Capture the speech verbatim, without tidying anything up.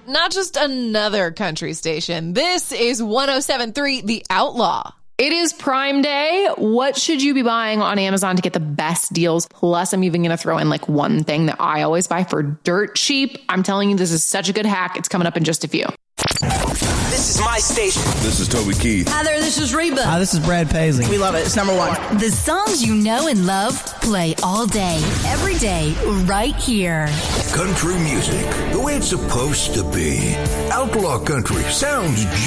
not just another country station. This is one oh seven point three The Outlaw. It is Prime Day. What should you be buying on Amazon to get the best deals? Plus, I'm even going to throw in like one thing that I always buy for dirt cheap. I'm telling you, this is such a good hack. It's coming up in just a few. This is my station. This is Toby Keith. Hi there, this is Reba. Hi, this is Brad Paisley. We love it. It's number one. The songs you know and love play all day, every day, right here. Country music, the way it's supposed to be. Outlaw country sounds